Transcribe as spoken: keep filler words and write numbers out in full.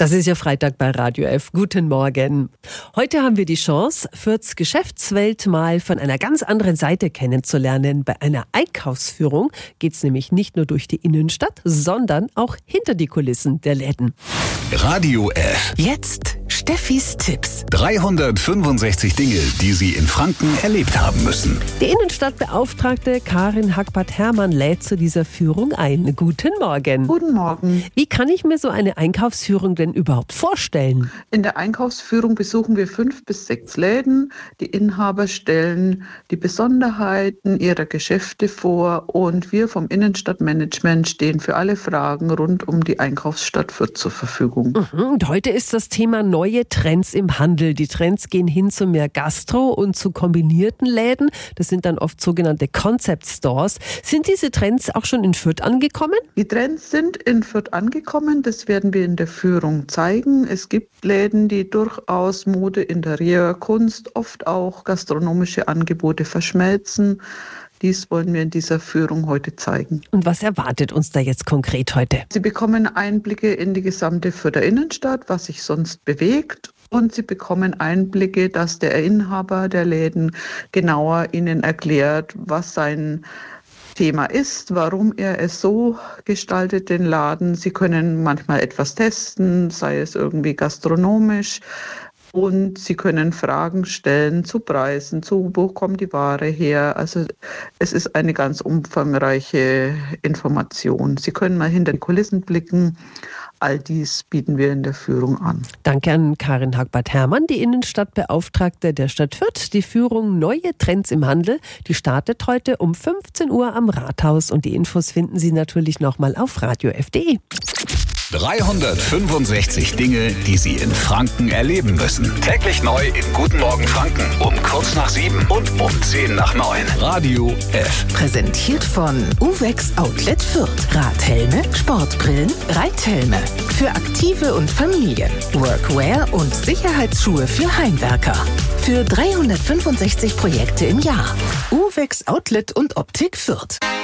Das ist ja Freitag bei Radio F. Guten Morgen. Heute haben wir die Chance, Fürths Geschäftswelt mal von einer ganz anderen Seite kennenzulernen. Bei einer Einkaufsführung geht es nämlich nicht nur durch die Innenstadt, sondern auch hinter die Kulissen der Läden. Radio F. Jetzt Steffis Tipps. dreihundertfünfundsechzig Dinge, die Sie in Franken erlebt haben müssen. Die Innenstadtbeauftragte Karin Hackbart-Hermann lädt zu dieser Führung ein. Guten Morgen. Guten Morgen. Wie kann ich mir so eine Einkaufsführung denn überhaupt vorstellen? In der Einkaufsführung besuchen wir fünf bis sechs Läden. Die Inhaber stellen die Besonderheiten ihrer Geschäfte vor und wir vom Innenstadtmanagement stehen für alle Fragen rund um die Einkaufsstadt Fürth zur Verfügung. Mhm. Und heute ist das Thema neue Trends im Handel. Die Trends gehen hin zu mehr Gastro und zu kombinierten Läden. Das sind dann oft sogenannte Concept Stores. Sind diese Trends auch schon in Fürth angekommen? Die Trends sind in Fürth angekommen. Das werden wir in der Führung zeigen. Es gibt Läden, die durchaus Mode, Interieur, Kunst, oft auch gastronomische Angebote verschmelzen. Dies wollen wir in dieser Führung heute zeigen. Und was erwartet uns da jetzt konkret heute? Sie bekommen Einblicke in die gesamte Fürther Innenstadt, was sich sonst bewegt. Und Sie bekommen Einblicke, dass der Inhaber der Läden genauer Ihnen erklärt, was sein Thema ist, warum er es so gestaltet, den Laden. Sie können manchmal etwas testen, sei es irgendwie gastronomisch. Und Sie können Fragen stellen zu Preisen, zu wo kommt die Ware her. Also es ist eine ganz umfangreiche Information. Sie können mal hinter die Kulissen blicken. All dies bieten wir in der Führung an. Danke an Karin Hackbart-Hermann, die Innenstadtbeauftragte der Stadt Fürth. Die Führung Neue Trends im Handel, die startet heute um fünfzehn Uhr am Rathaus. Und die Infos finden Sie natürlich nochmal auf radio f punkt de. dreihundertfünfundsechzig Dinge, die Sie in Franken erleben müssen. Täglich neu in Guten Morgen Franken um kurz nach sieben und um zehn nach neun. Radio F. Präsentiert von Uvex Outlet Fürth. Radhelme, Sportbrillen, Reithelme. Für Aktive und Familien. Workwear und Sicherheitsschuhe für Heimwerker. Für dreihundertfünfundsechzig Projekte im Jahr. Uvex Outlet und Optik Fürth.